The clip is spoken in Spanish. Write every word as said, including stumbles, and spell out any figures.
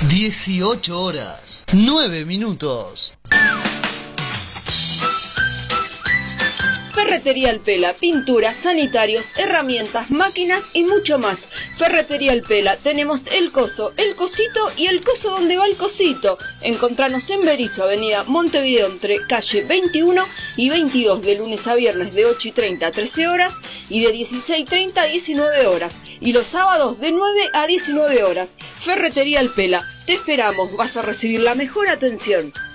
dieciocho horas, nueve minutos. Ferretería El Pela, pinturas, sanitarios, herramientas, máquinas y mucho más. Ferretería El Pela, tenemos el coso, el cosito y el coso donde va el cosito. Encontranos en Berizo, avenida Montevideo, entre calle veintiuno y veintidós, de lunes a viernes de ocho y treinta a trece horas y de dieciséis y treinta a diecinueve horas. Y los sábados de nueve a diecinueve horas. Ferretería El Pela, te esperamos, vas a recibir la mejor atención.